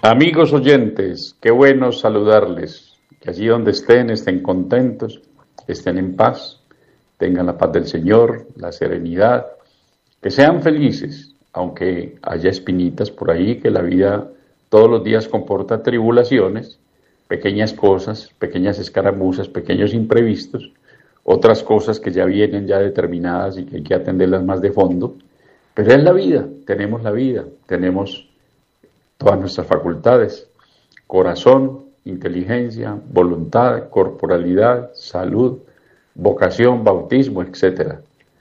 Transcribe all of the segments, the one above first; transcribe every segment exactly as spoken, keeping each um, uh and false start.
Amigos oyentes, qué bueno saludarles, que allí donde estén, estén contentos, estén en paz, tengan la paz del Señor, la serenidad, que sean felices, aunque haya espinitas por ahí, que la vida todos los días comporta tribulaciones, pequeñas cosas, pequeñas escaramuzas, pequeños imprevistos, otras cosas que ya vienen ya determinadas y que hay que atenderlas más de fondo, pero es la vida, tenemos la vida, tenemos todas nuestras facultades, corazón, inteligencia, voluntad, corporalidad, salud, vocación, bautismo, etcétera.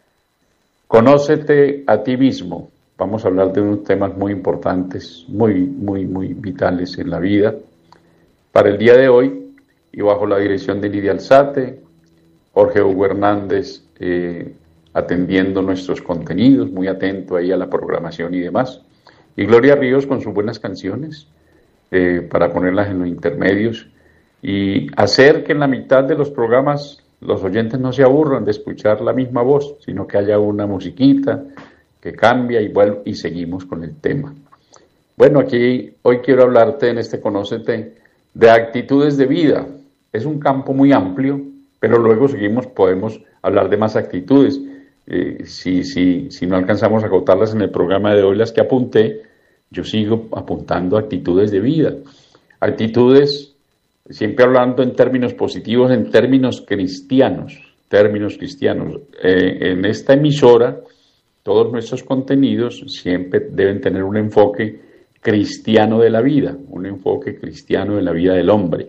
Conócete a ti mismo. Vamos a hablar de unos temas muy importantes, muy, muy, muy vitales en la vida. Para el día de hoy, y bajo la dirección de Lidia Alzate, Jorge Hugo Hernández eh, atendiendo nuestros contenidos, muy atento ahí a la programación y demás. Y Gloria Ríos con sus buenas canciones, eh, para ponerlas en los intermedios y hacer que en la mitad de los programas los oyentes no se aburran de escuchar la misma voz, sino que haya una musiquita que cambia y vuelve y seguimos con el tema. Bueno, aquí hoy quiero hablarte en este Conócete de actitudes de vida. Es un campo muy amplio, pero luego seguimos, podemos hablar de más actitudes. Eh, si, si, si no alcanzamos a agotarlas en el programa de hoy, las que apunté, yo sigo apuntando actitudes de vida. Actitudes, siempre hablando en términos positivos, en términos cristianos, términos cristianos. Eh, en esta emisora, todos nuestros contenidos siempre deben tener un enfoque cristiano de la vida, un enfoque cristiano de la vida del hombre.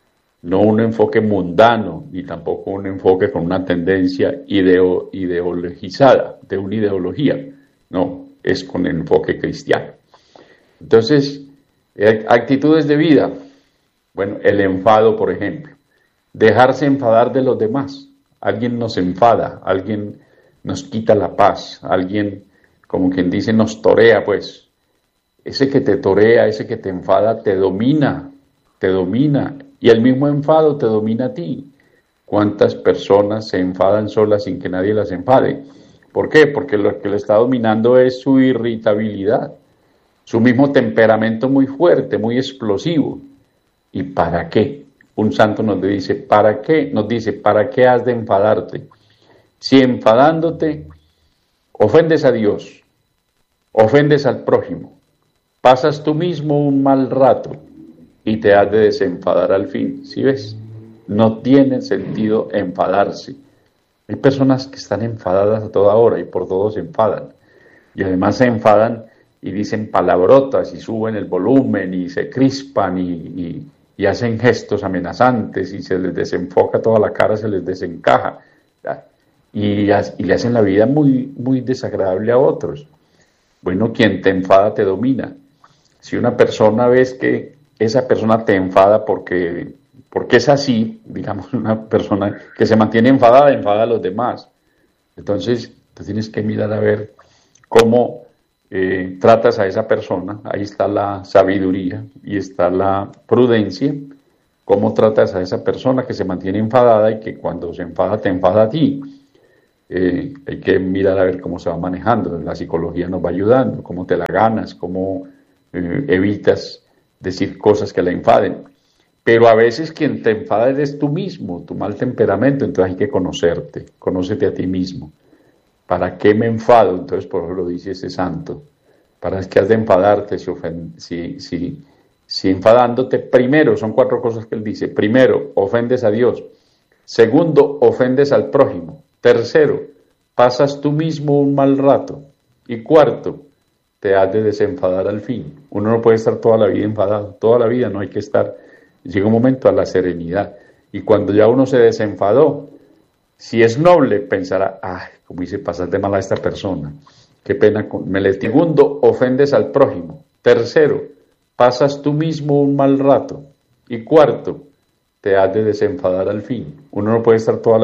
No un enfoque mundano, ni tampoco un enfoque con una tendencia ideo, ideologizada, de una ideología. No, es con el enfoque cristiano. Entonces, actitudes de vida. Bueno, el enfado, por ejemplo. Dejarse enfadar de los demás. Alguien nos enfada, alguien nos quita la paz, alguien, como quien dice, nos torea, pues. Ese que te torea, ese que te enfada, te domina, te domina. Y el mismo enfado te domina a ti. ¿Cuántas personas se enfadan solas sin que nadie las enfade? ¿Por qué? Porque lo que le está dominando es su irritabilidad, su mismo temperamento muy fuerte, muy explosivo. ¿Y para qué? Un santo nos dice, ¿para qué? Nos dice, ¿para qué has de enfadarte? Si enfadándote ofendes a Dios, ofendes al prójimo, pasas tú mismo un mal rato, y te has de desenfadar al fin. ¿Sí ves? No tiene sentido enfadarse. Hay personas que están enfadadas a toda hora y por todo se enfadan. Y además se enfadan y dicen palabrotas y suben el volumen y se crispan y, y, y hacen gestos amenazantes y se les desenfoca toda la cara, se les desencaja. Y, y le hacen la vida muy, muy desagradable a otros. Bueno, quien te enfada te domina. Si una persona ves que esa persona te enfada porque, porque es así, digamos, una persona que se mantiene enfadada, enfada a los demás. Entonces, tú tienes que mirar a ver cómo eh, tratas a esa persona. Ahí está la sabiduría y está la prudencia. Cómo tratas a esa persona que se mantiene enfadada y que cuando se enfada te enfada a ti. Eh, hay que mirar a ver cómo se va manejando. La psicología nos va ayudando, cómo te la ganas, cómo eh, evitas decir cosas que la enfaden. Pero a veces quien te enfada eres tú mismo, tu mal temperamento, entonces hay que conocerte, conócete a ti mismo. ¿Para qué me enfado? Entonces por eso lo dice ese santo. ¿Para qué has de enfadarte si, ofend- si, si, si enfadándote? Primero, son cuatro cosas que él dice. Primero, ofendes a Dios. Segundo, ofendes al prójimo. Tercero, pasas tú mismo un mal rato. Y cuarto, te has de desenfadar al fin. Uno no puede estar toda la vida enfadado, toda la vida no hay que estar. Llega un momento a la serenidad. Y cuando ya uno se desenfadó, si es noble, pensará, ay, como hice pasar de mal a esta persona. Qué pena. Con... Segundo, ofendes al prójimo. Tercero, pasas tú mismo un mal rato. Y cuarto, te has de desenfadar al fin. Uno no puede estar toda la